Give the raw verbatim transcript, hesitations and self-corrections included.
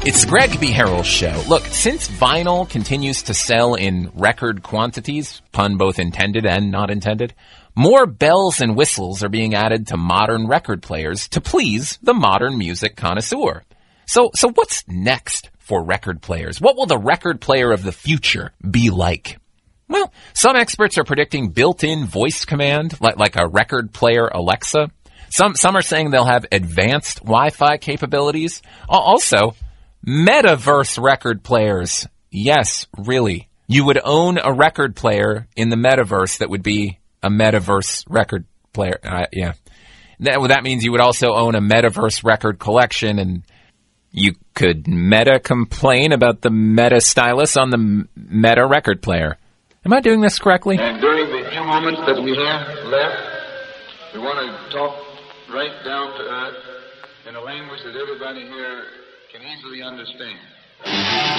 It's the Greg B. Harrell Show. Look, since vinyl continues to sell in record quantities, pun both intended and not intended, more bells and whistles are being added to modern record players to please the modern music connoisseur. So, so what's next for record players? What will the record player of the future be like? Well, some experts are predicting built-in voice command, like, like a record player Alexa. Some, some are saying they'll have advanced Wi-Fi capabilities. Also, metaverse record players. Yes, really. You would own a record player in the metaverse that would be a metaverse record player. Uh, yeah. That, well, that means you would also own a metaverse record collection, and you could meta complain about the meta stylus on the meta record player. Am I doing this correctly? And during the few moments that we have left, we want to talk right down to earth in a language that everybody here can easily understand.